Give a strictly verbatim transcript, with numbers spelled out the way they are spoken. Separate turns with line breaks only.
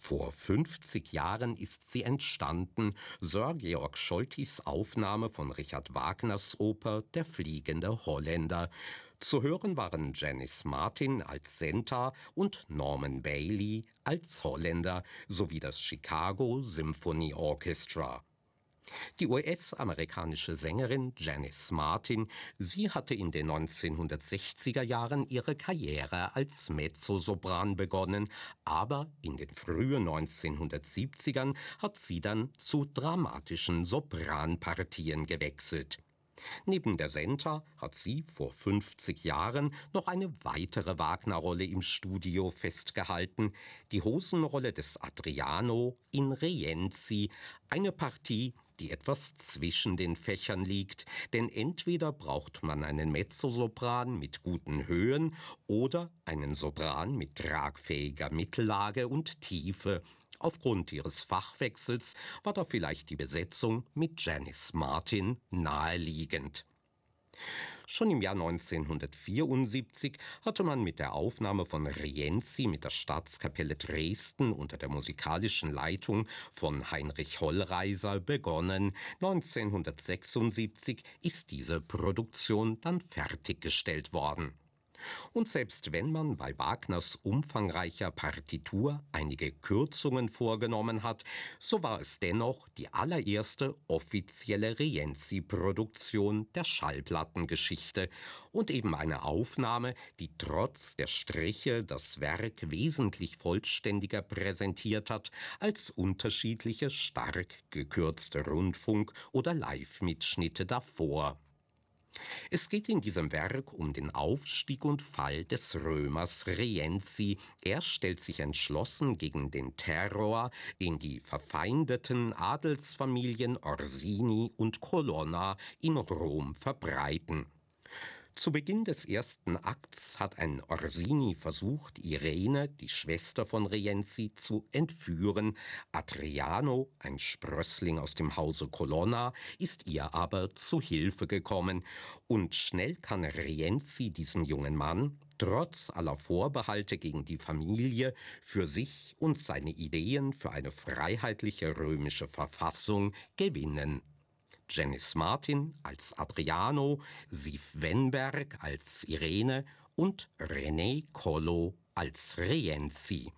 Vor fünfzig Jahren ist sie entstanden, Sir Georg Scholtis Aufnahme von Richard Wagners Oper »Der fliegende Holländer«. Zu hören waren Janice Martin als Senta und Norman Bailey als Holländer sowie das Chicago Symphony Orchestra. Die U S-amerikanische Sängerin Janice Martin, sie hatte in den neunzehnhundertsechziger Jahren ihre Karriere als Mezzosopran begonnen, aber in den frühen neunzehnhundertsiebzigern hat sie dann zu dramatischen Sopranpartien gewechselt. Neben der Senta hat sie vor fünfzig Jahren noch eine weitere Wagner-Rolle im Studio festgehalten, die Hosenrolle des Adriano in Rienzi, eine Partie, die etwas zwischen den Fächern liegt, denn entweder braucht man einen Mezzosopran mit guten Höhen oder einen Sopran mit tragfähiger Mittellage und Tiefe. Aufgrund ihres Fachwechsels war da vielleicht die Besetzung mit Janice Martin naheliegend. Schon im Jahr neunzehnhundertvierundsiebzig hatte man mit der Aufnahme von Rienzi mit der Staatskapelle Dresden unter der musikalischen Leitung von Heinrich Hollreiser begonnen. neunzehnhundertsechsundsiebzig ist diese Produktion dann fertiggestellt worden. Und selbst wenn man bei Wagners umfangreicher Partitur einige Kürzungen vorgenommen hat, so war es dennoch die allererste offizielle Rienzi-Produktion der Schallplattengeschichte und eben eine Aufnahme, die trotz der Striche das Werk wesentlich vollständiger präsentiert hat als unterschiedliche stark gekürzte Rundfunk- oder Live-Mitschnitte davor. Es geht in diesem Werk um den Aufstieg und Fall des Römers Rienzi. Er stellt sich entschlossen gegen den Terror, den die verfeindeten Adelsfamilien Orsini und Colonna in Rom verbreiten. Zu Beginn des ersten Akts hat ein Orsini versucht, Irene, die Schwester von Rienzi, zu entführen. Adriano, ein Sprössling aus dem Hause Colonna, ist ihr aber zu Hilfe gekommen. Und schnell kann Rienzi diesen jungen Mann, trotz aller Vorbehalte gegen die Familie, für sich und seine Ideen für eine freiheitliche römische Verfassung gewinnen. Janice Martin als Adriano, Siv Wenberg als Irene und René Collo als Rienzi.